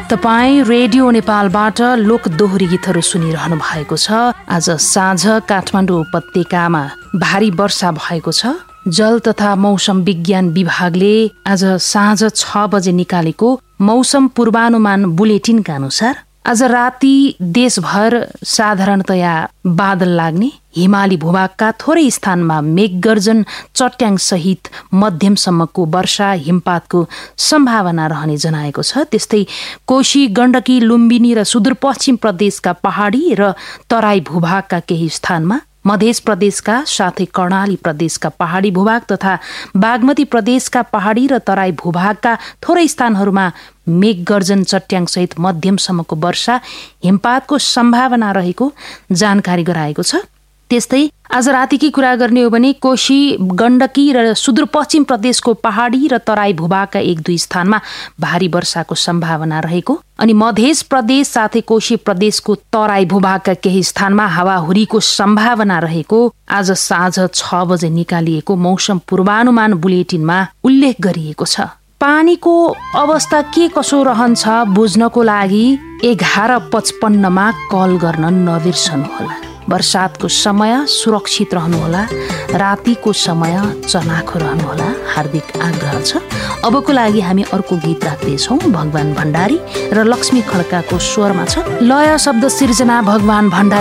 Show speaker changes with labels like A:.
A: तपाईँ रेडियो नेपालबाट लोक दोहोरी गीतहरू सुनिरहनु भएको छ। आज साँझ काठमाडौँ उपत्यकामा भारी वर्षा भएको छ। जल तथा मौसम विज्ञान विभागले आज साँझ 6 बजे निकालेको मौसम पूर्वानुमान बुलेटिनका अनुसार आज राति देशभर साधारणतया बादल लाग्ने, हिमाली भूभागका थोरै स्थानमा मेघगर्जन चट्याङ सहित मध्यमसम्मको वर्षा हिमपातको सम्भावना रहने जनाएको छ। त्यस्तै कोशी, गण्डकी, लुम्बिनी र सुदूरपश्चिम प्रदेशका पहाडी र तराई भूभागका केही स्थानमा, मध्य प्रदेशका साथै कर्णाली प्रदेशका पहाडी भूभाग तथा बागमती प्रदेशका पहाडी र तराई भूभागका थोरै स्थानहरूमा मेघगर्जन चट्याङ सहित मध्यमसम्मको वर्षा हिमपातको सम्भावना रहेको जानकारी गराएको छ। त्यस्तै आज रातिकी कुरा गर्ने हो भने कोशी, गण्डकी र सुदूरपश्चिम प्रदेशको पहाडी र तराई भूभागका 1-2 स्थानमा भारी वर्षाको सम्भावना रहेको, अनि मध्य प्रदेश साथै कोशी प्रदेशको तराई भूभागका केही स्थानमा हावाहुरीको सम्भावना रहेको आज साँझ 6 बजे निकालिएको मौसम पूर्वानुमान बुलेटिनमा उल्लेख गरिएको छ। पानीको अवस्था के कसो रहन्छ बुझ्नको लागि 11:55 मा कल गर्न नबिर्सनुहोला। वर्षातको समय सुरक्षित रहनुहोला, रातिको समय चनाखो रहनुहोला, हार्दिक आग्रह छ। अबको लागि हामी अर्को गीत राख्दैछौँ। भगवान भण्डारी र लक्ष्मी खड्काको स्वरमा छ। लय शब्द सिर्जना भगवान भण्डारी